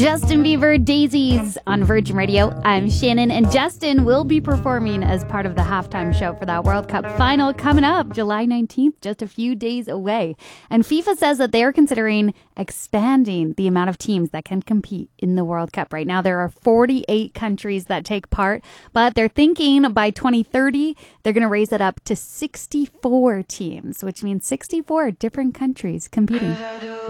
Justin Bieber, Daisies on Virgin Radio. I'm Shannon, and Justin will be performing as part of the halftime show for that World Cup final coming up July 19th, just a few days away. And FIFA says that they are considering expanding the amount of teams that can compete in the World Cup. Right now, there are 48 countries that take part, but they're thinking by 2030, they're going to raise it up to 64 teams, which means 64 different countries competing.